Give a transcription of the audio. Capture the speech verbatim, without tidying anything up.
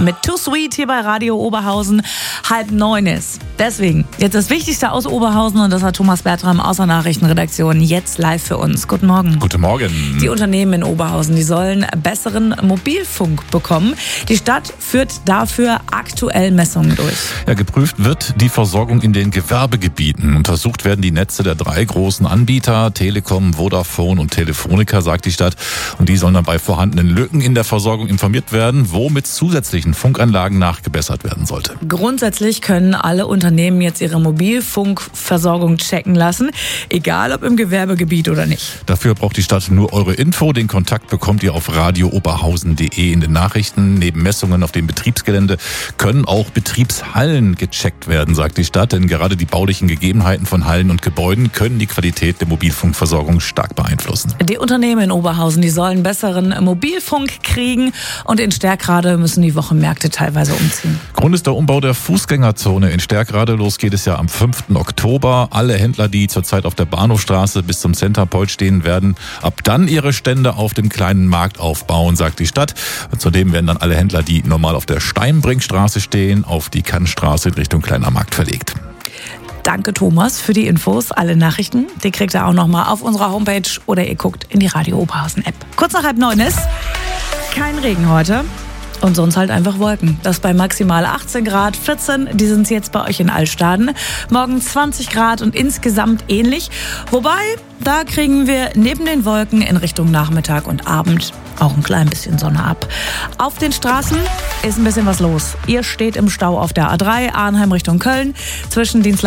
mit Too Sweet hier bei Radio Oberhausen. Halb neun ist. Deswegen jetzt das Wichtigste aus Oberhausen und das hat Thomas Bertram aus der Nachrichtenredaktion jetzt live für uns. Guten Morgen. Guten Morgen. Die Unternehmen in Oberhausen, die sollen besseren Mobilfunk bekommen. Die Stadt führt dafür aktuell Messungen durch. Ja, geprüft wird die Versorgung in den Gewerbegebieten. Untersucht werden die Netze der drei großen Anbieter, Telekom, Vodafone und Telefonica, sagt die Stadt. Und die sollen dann bei vorhandenen Lücken in der Versorgung informiert werden, wo mit zusätzlichen Funkanlagen nachgebessert werden sollte. Grundsätzlich können alle Unternehmen jetzt ihre Mobilfunkversorgung checken lassen, egal ob im Gewerbegebiet oder nicht. Dafür braucht die Stadt nur eure Info. Den Kontakt bekommt ihr auf radio oberhausen punkt de in den Nachrichten. Neben Messungen auf dem Betriebsgelände können auch Betriebshallen gecheckt werden, sagt die Stadt. Denn gerade die baulichen Gegebenheiten von Hallen und Gebäuden können die Qualität der Mobilfunkversorgung stark beeinflussen. Die Unternehmen in Oberhausen, die sollen besseren Mobilfunk kriegen und in Stärkrade müssen die Wochenmärkte teilweise umziehen. Grund ist der Umbau der Fußgängerzone in Stärkrade. Los geht es ja am fünften Oktober. Alle Händler, die zurzeit auf der Bahnhofstraße bis zum Centerpoint stehen, werden ab dann ihre Stände auf dem kleinen Markt aufbauen, sagt die Stadt. Zudem werden dann alle Händler, die normal auf der Steinbringstraße stehen, auf die Kannstraße in Richtung Kleiner Markt verlegt. Danke Thomas für die Infos. Alle Nachrichten, die kriegt ihr auch nochmal auf unserer Homepage oder ihr guckt in die Radio Oberhausen App. Kurz nach halb neun ist kein Regen heute. Und sonst halt einfach Wolken. Das bei maximal achtzehn Grad, vierzehn, die sind jetzt bei euch in Altstaden. Morgen zwanzig Grad und insgesamt ähnlich. Wobei, da kriegen wir neben den Wolken in Richtung Nachmittag und Abend auch ein klein bisschen Sonne ab. Auf den Straßen ist ein bisschen was los. Ihr steht im Stau auf der A drei, Arnheim Richtung Köln. Zwischen Dienstag